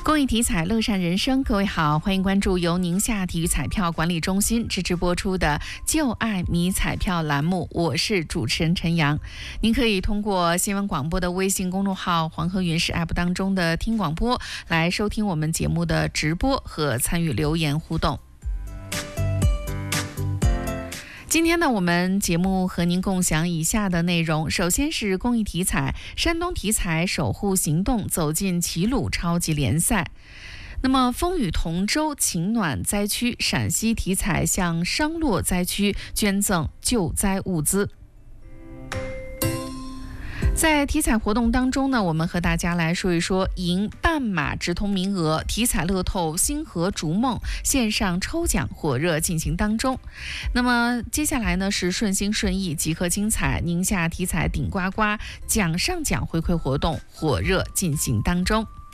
公益体彩，乐善人生。各位好，欢迎关注由宁夏体育彩票管理中心支持播出的就爱迷彩票栏目，我是主持人陈阳。您可以通过新闻广播的微信公众号黄河云视 App 当中的听广播来收听我们节目的直播和参与留言互动。今天呢，我们节目和您共享以下的内容。首先是公益体彩，山东体彩守护行动走进齐鲁超级联赛。那么风雨同舟情暖灾区，陕西体彩向商洛灾区捐赠救灾物资。在体彩活动当中呢，我们和大家来说一说赢半马直通名额，体彩乐透星河逐梦线上抽奖火热进行当中。那么接下来呢是顺心顺意即刻精彩，宁夏体彩顶呱呱奖上奖回馈活动火热进行当中。